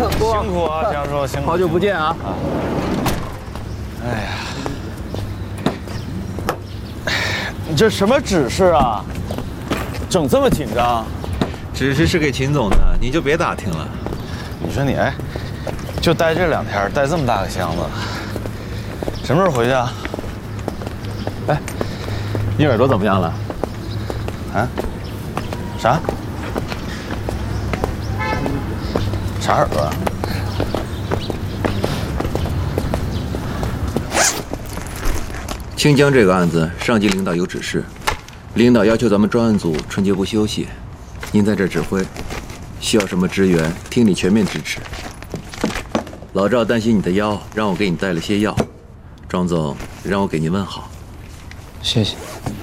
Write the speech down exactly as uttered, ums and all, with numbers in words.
辛苦啊，江叔，辛苦。 好久不见啊！ 啊哎呀，你这什么指示啊？整这么紧张？ 指示是给秦总的，你就别打听了。 你说你哎，就待这两天，带这么大个箱子，什么时候回去啊？ 哎，你耳朵怎么样了？ 啊？啥？啥耳朵啊？ 清江这个案子，上级领导有指示，领导要求咱们专案组春节不休息，您在这指挥，需要什么支援，听你全面支持。老赵担心你的腰，让我给你带了些药。庄总让我给您问好。 谢谢。